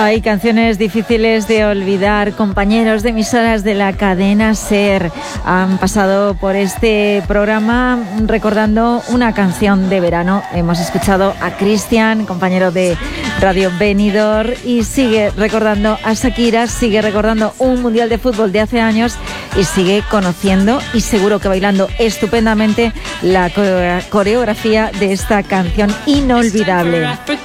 Hay canciones difíciles de olvidar. Compañeros de emisoras de la cadena SER han pasado por este programa recordando una canción de verano. Hemos escuchado a Cristian, compañero de Radio Benidorm, y sigue recordando a Shakira, sigue recordando un mundial de fútbol de hace años y sigue conociendo y seguro que bailando estupendamente la coreografía de esta canción inolvidable.